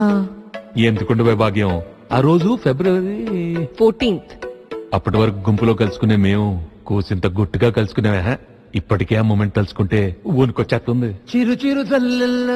ఎందుకుంటే భాగ్యం ఆ రోజు ఫిబ్రవరి 14th. అప్పటి వరకు గుంపులో కలుసుకునే మేము కూసింత గుట్టుగా కలుసుకునే ఇప్పటికే ఆ మూమెంట్ తలుచుకుంటే ఊనుకొచ్చేస్తుంది. చిరు చిరు